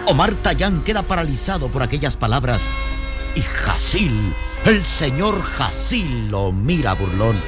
Omar Tallán queda paralizado por aquellas palabras y Jasil, el señor Jasil, lo mira burlón.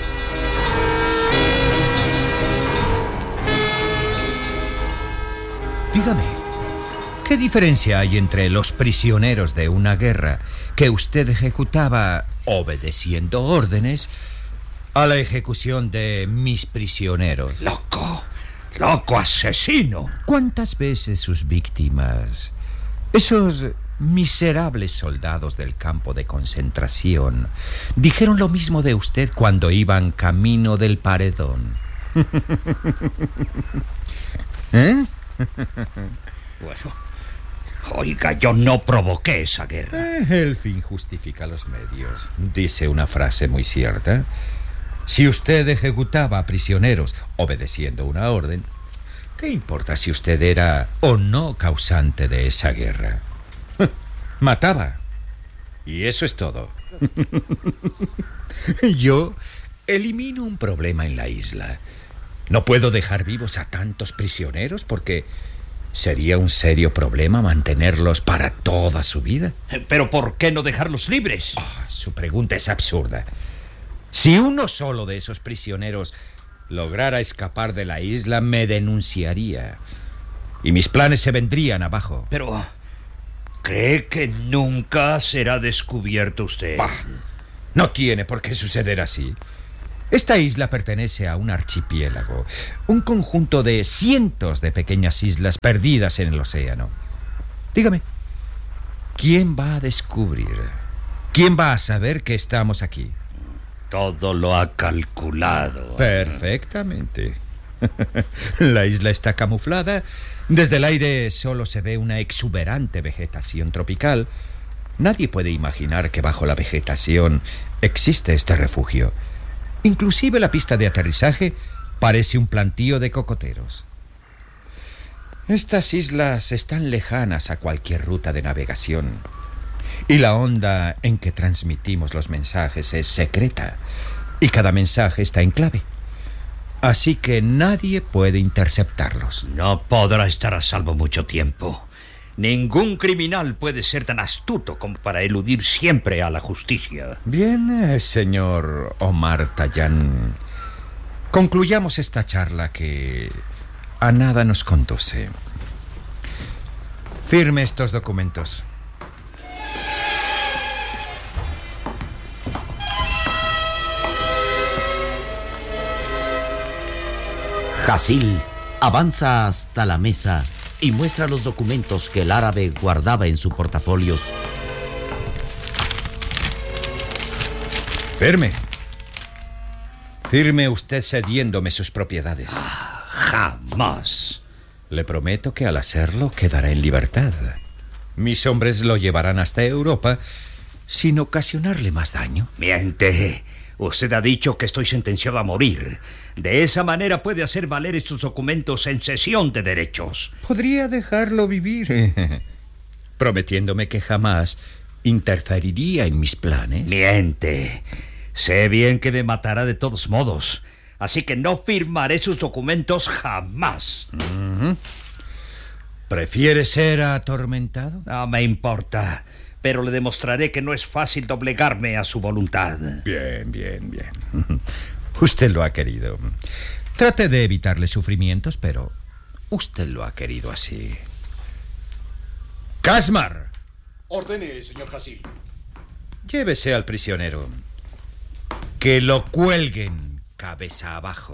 Dígame, ¿qué diferencia hay entre los prisioneros de una guerra que usted ejecutaba obedeciendo órdenes a la ejecución de mis prisioneros? ¡Loco asesino! ¿Cuántas veces sus víctimas, esos miserables soldados del campo de concentración, dijeron lo mismo de usted cuando iban camino del paredón? ¿Eh? Bueno, oiga, yo no provoqué esa guerra. El fin justifica los medios, dice una frase muy cierta. Si usted ejecutaba a prisioneros obedeciendo una orden, ¿qué importa si usted era o no causante de esa guerra? Mataba. Y eso es todo. Yo elimino un problema en la isla. No puedo dejar vivos a tantos prisioneros porque sería un serio problema mantenerlos para toda su vida. ¿Pero por qué no dejarlos libres? Su pregunta es absurda. Si uno solo de esos prisioneros lograra escapar de la isla, me denunciaría y mis planes se vendrían abajo. Pero ¿cree que nunca será descubierto usted? No tiene por qué suceder así. Esta isla pertenece a un archipiélago, un conjunto de cientos de pequeñas islas perdidas en el océano. Dígame, ¿quién va a descubrir? ¿Quién va a saber que estamos aquí? Todo lo ha calculado. Perfectamente. La isla está camuflada. Desde el aire solo se ve una exuberante vegetación tropical. Nadie puede imaginar que bajo la vegetación existe este refugio. Inclusive la pista de aterrizaje parece un plantío de cocoteros. Estas islas están lejanas a cualquier ruta de navegación. Y la onda en que transmitimos los mensajes es secreta. Y cada mensaje está en clave. Así que nadie puede interceptarlos. No podrá estar a salvo mucho tiempo. Ningún criminal puede ser tan astuto como para eludir siempre a la justicia. Bien, señor Omar Tallán. Concluyamos esta charla que a nada nos conduce. Firme estos documentos. Jasil avanza hasta la mesa y muestra los documentos que el árabe guardaba en sus portafolios. Firme. Firme usted cediéndome sus propiedades. Jamás. Le prometo que al hacerlo quedará en libertad. Mis hombres lo llevarán hasta Europa sin ocasionarle más daño. Miente. Usted ha dicho que estoy sentenciado a morir. De esa manera puede hacer valer estos documentos en cesión de derechos. Podría dejarlo vivir, prometiéndome que jamás interferiría en mis planes. Miente. Sé bien que me matará de todos modos. Así que no firmaré sus documentos jamás. ¿Prefiere ser atormentado? No me importa. Pero le demostraré que no es fácil doblegarme a su voluntad. Bien. Usted lo ha querido. Trate de evitarle sufrimientos, pero usted lo ha querido así. ¡Casmar! Ordene, señor Jasil. Llévese al prisionero. Que lo cuelguen cabeza abajo.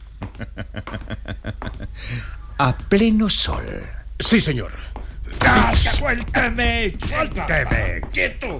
A pleno sol. Sí, señor. ¡Suélteme! ¡Suélteme! ¡Quieto!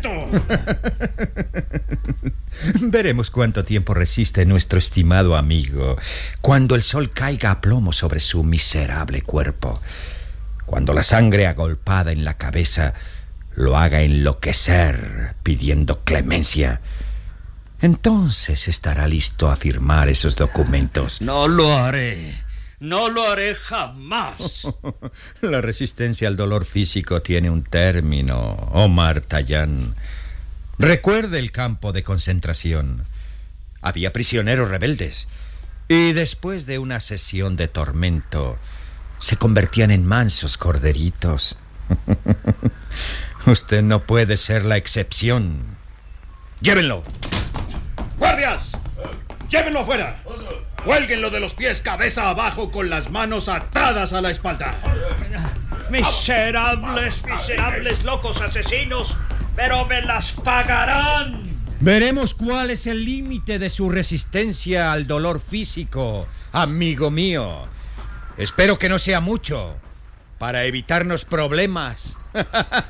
Veremos cuánto tiempo resiste nuestro estimado amigo cuando el sol caiga a plomo sobre su miserable cuerpo, cuando la sangre agolpada en la cabeza lo haga enloquecer pidiendo clemencia. Entonces estará listo a firmar esos documentos. No lo haré. No lo haré jamás. La resistencia al dolor físico tiene un término, Omar Tallán. Recuerde el campo de concentración. Había prisioneros rebeldes y después de una sesión de tormento se convertían en mansos corderitos Usted no puede ser la excepción. ¡Llévenlo! ¡Guardias! ¡Llévenlo afuera! ¡Cuélguenlo de los pies cabeza abajo con las manos atadas a la espalda! Miserables, miserables locos asesinos, pero me las pagarán. Veremos cuál es el límite de su resistencia al dolor físico, amigo mío. Espero que no sea mucho, para evitarnos problemas.